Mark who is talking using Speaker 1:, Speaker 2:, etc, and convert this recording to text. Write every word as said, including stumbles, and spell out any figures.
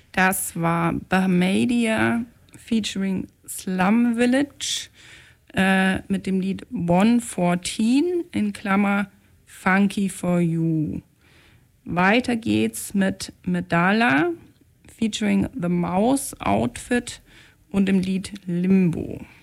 Speaker 1: Das war Bahamadia featuring Slum Village äh, mit dem Lied one fourteen in Klammer Funky for You. Weiter geht's mit Medalla featuring The Mouse Outfit und dem Lied Limbo.